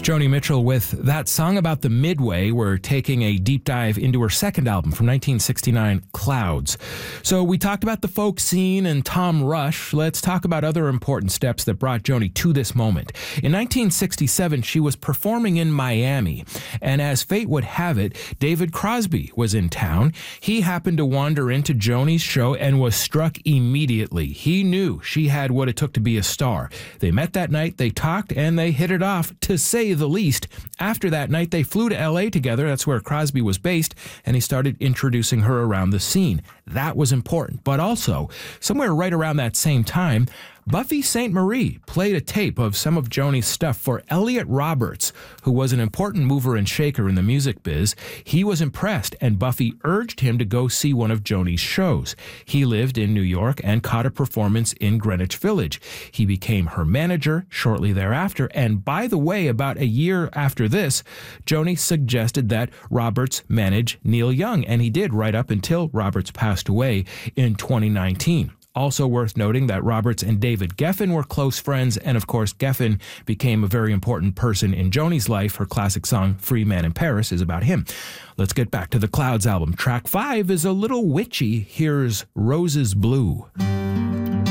Joni Mitchell with that song about the Midway. We're taking a deep dive into her second album from 1969, Clouds. So we talked about the folk scene and Tom Rush. Let's talk about other important steps that brought Joni to this moment. In 1967, she was performing in Miami, and as fate would have it, David Crosby was in town. He happened to wander into Joni's show and was struck immediately. He knew she had what it took to be a star. They met that night, they talked, and they hit it off, to say the least. After that night, they flew to L.A. together. That's where Crosby was based, and he started introducing her around the scene. That was important. But also, somewhere right around that same time, Buffy Sainte-Marie played a tape of some of Joni's stuff for Elliot Roberts, who was an important mover and shaker in the music biz. He was impressed, and Buffy urged him to go see one of Joni's shows. He lived in New York and caught a performance in Greenwich Village. He became her manager shortly thereafter, and by the way, about a year after this, Joni suggested that Roberts manage Neil Young, and he did right up until Roberts passed away in 2019. Also worth noting that Roberts and David Geffen were close friends, and of course Geffen became a very important person in Joni's life. Her classic song, Free Man in Paris, is about him. Let's get back to the Clouds album. Track 5 is a little witchy. Here's Roses Blue.